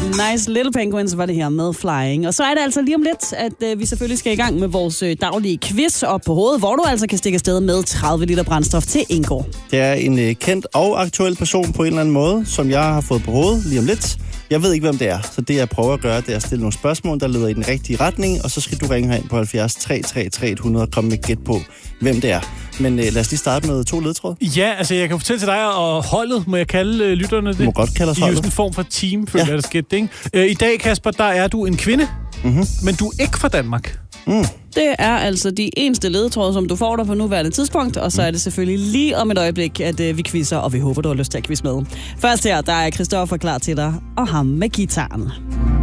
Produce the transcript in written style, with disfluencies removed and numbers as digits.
Nice Little Penguins var det her med Flying. Og så er det altså lige om lidt, at vi selvfølgelig skal i gang med vores daglige quiz op på hovedet, hvor du altså kan stikke afsted med 30 liter brændstof til Indgård. Det er en kendt og aktuel person på en eller anden måde, som jeg har fået på hovedet lige om lidt. Jeg ved ikke, hvem det er, så det jeg prøver at gøre, det er at stille nogle spørgsmål, der leder i den rigtige retning, og så skal du ringe herind på 70 333 100 og komme med gæt på, hvem det er. Men lad os lige starte med 2 ledtråd. Ja, altså jeg kan fortælle til dig, og holdet, må jeg kalde lytterne det? Du må godt kalde os holdet. I en form for team, føler jeg, det skidt, ikke? I dag, Kasper, der er du en kvinde, men du er ikke fra Danmark. Det er altså de eneste ledetråde, som du får der på nuværende tidspunkt, og så er det selvfølgelig lige om et øjeblik, at vi quizzer, og vi håber, du har lyst til at quizze med. Først her, der er Christoffer klar til dig, og ham med gitaren.